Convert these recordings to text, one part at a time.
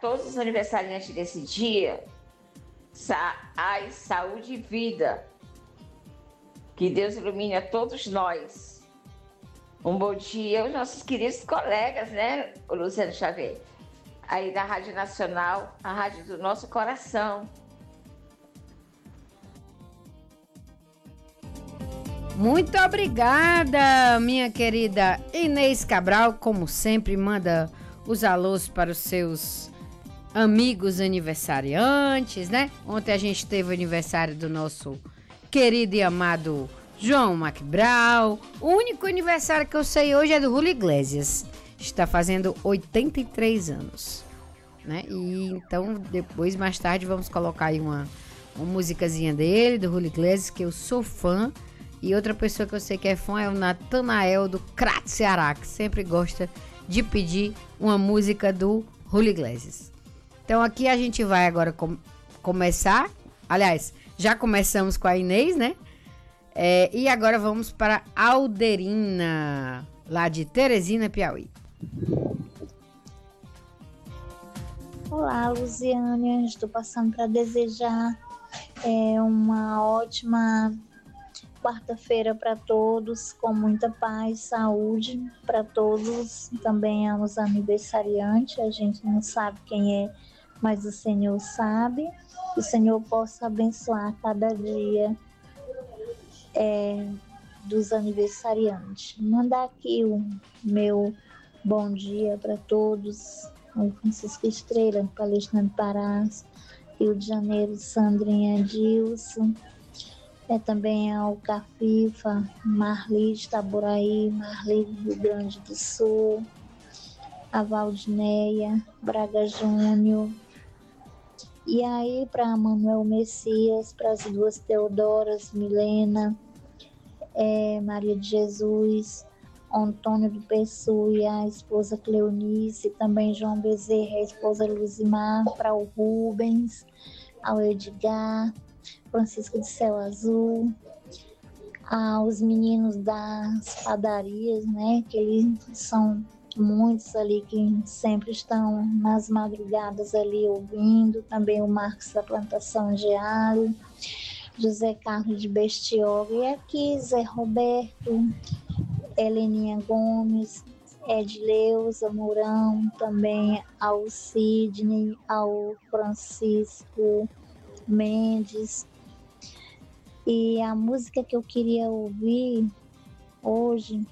todos os aniversariantes desse dia, saúde e vida. Que Deus ilumine a todos nós. Um bom dia aos nossos queridos colegas, né, o Luciano Xavier? Aí da Rádio Nacional, a rádio do nosso coração. Muito obrigada, minha querida Inês Cabral. Como sempre, manda os alôs para os seus amigos aniversariantes, né? Ontem a gente teve o aniversário do nosso querido e amado João Macbrau. O único aniversário que eu sei hoje é do Julio Iglesias. Está fazendo 83 anos, né? E então, depois, mais tarde, vamos colocar aí uma musicazinha dele, do Julio Iglesias, que eu sou fã. E outra pessoa que eu sei que é fã é o Natanael do Crato Ceará, que sempre gosta de pedir uma música do Julio Iglesias. Então aqui a gente vai agora começar. Aliás, já começamos com a Inês, né? E agora vamos para Alderina, lá de Teresina, Piauí. Olá, Luziane. Estou passando para desejar uma ótima quarta-feira para todos, com muita paz, saúde para todos, também aos aniversariantes. A gente não sabe quem é, mas o Senhor sabe. Que o Senhor possa abençoar cada dia dos aniversariantes. Mandar aqui o meu bom dia para todos. O Francisco Estrela, Palestina do Pará, Rio de Janeiro, Sandrinha Dilson. Também ao Cafifa, Marli de Itaboraí, Marli do Rio Grande do Sul, a Valdineia, Braga Júnior. E aí para Manuel Messias, para as duas Teodoras, Milena, Maria de Jesus, Antônio do Pessu e a esposa Cleonice, também João Bezerra, a esposa Luzimar, para o Rubens, ao Edgar, Francisco de Céu Azul, aos meninos das padarias, né, que eles são muitos ali que sempre estão nas madrugadas ali ouvindo, também o Marcos da Plantação de Alho, José Carlos de Bestioga, e aqui Zé Roberto, Heleninha Gomes, Edileuza Mourão, também ao Sidney, ao Francisco Mendes. E a música que eu queria ouvir hoje,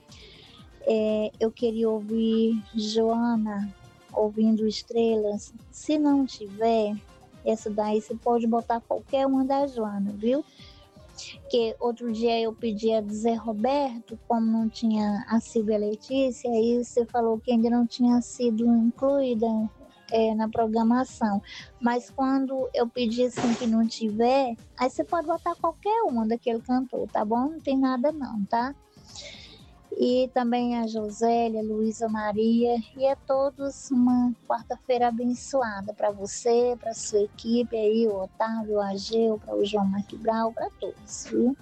eu queria ouvir Joana, Ouvindo Estrelas. Se não tiver, essa daí você pode botar qualquer uma da Joana, viu? Que outro dia eu pedi a Zé Roberto, como não tinha a Silvia Letícia, aí você falou que ainda não tinha sido incluída na programação. Mas quando eu pedi assim que não tiver, aí você pode botar qualquer uma daquele cantor, tá bom? Não tem nada não, tá? E também a Josélia, Luísa Maria, e a todos uma quarta-feira abençoada para você, para sua equipe aí, o Otávio, o Ageu, para o João Macbrau, para todos, viu?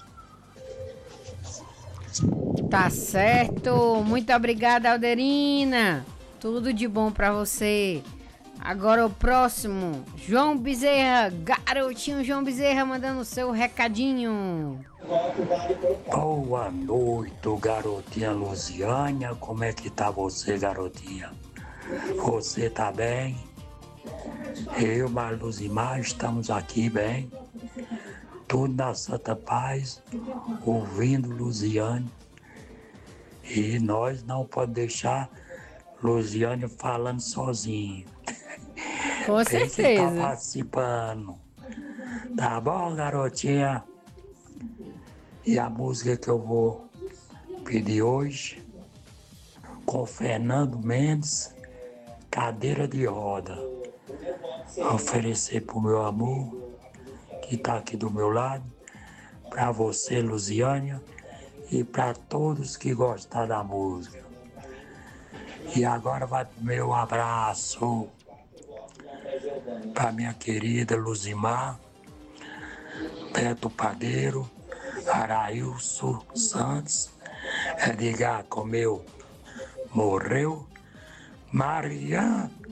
Tá certo, muito obrigada, Alderina, tudo de bom para você. Agora o próximo, João Bezerra, garotinho João Bezerra mandando o seu recadinho. Boa noite, garotinha Luziânia, como é que tá você, garotinha? Você tá bem? Eu, Marluzimar, estamos aqui bem, tudo na santa paz, ouvindo Luziânia. E nós não podemos deixar Luziânia falando sozinho. Com Tem certeza. que tá participando. Tá bom, garotinha? E a música que eu vou pedir hoje, com Fernando Mendes, Cadeira de Roda. Oferecer pro meu amor, que tá aqui do meu lado, pra você, Luziânia, e pra todos que gostam da música. E agora vai pro meu abraço para minha querida Luzimar, Beto Padeiro, Arailson Santos, Edgar Comeu morreu, Mariana